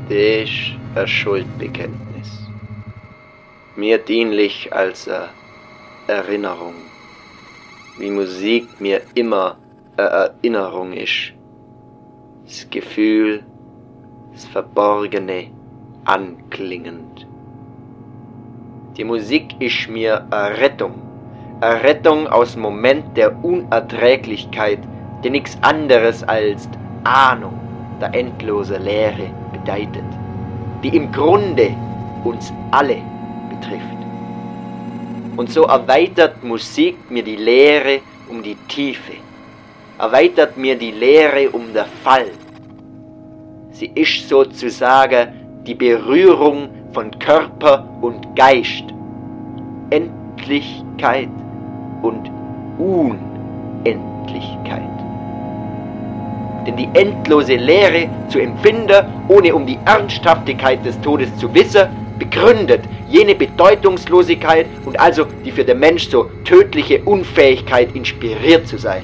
Das ist ein Schuldbekenntnis. Mir dienlich als eine Erinnerung. Wie Musik mir immer eine Erinnerung ist. Das Gefühl, das Verborgene, anklingend. Die Musik ist mir eine Rettung aus dem Moment der Unerträglichkeit, die nichts anderes als Ahnung der endlosen Leere bedeutet, die im Grunde uns alle betrifft. Und so erweitert Musik mir die Leere um die Tiefe, erweitert mir die Leere um den Fall. Sie ist sozusagen die Berührung von Körper und Geist, Endlichkeit und Unendlichkeit. Denn die endlose Leere zu empfinden, ohne um die Ernsthaftigkeit des Todes zu wissen, begründet jene Bedeutungslosigkeit und also die für den Mensch so tödliche Unfähigkeit, inspiriert zu sein.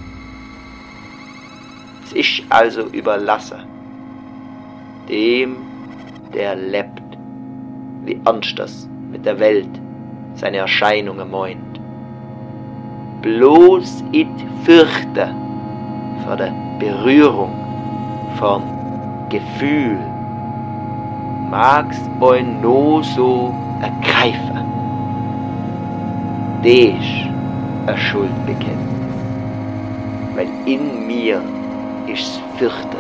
Es ist also überlassen dem, der lebt, wie ernst das mit der Welt seine Erscheinungen meint. Bloß it fürchte vor der Berührung vom Gefühl mag's ein no so ergreifen. Das ist ein Schuldbekenntnis, weil in mir ist's fürchte.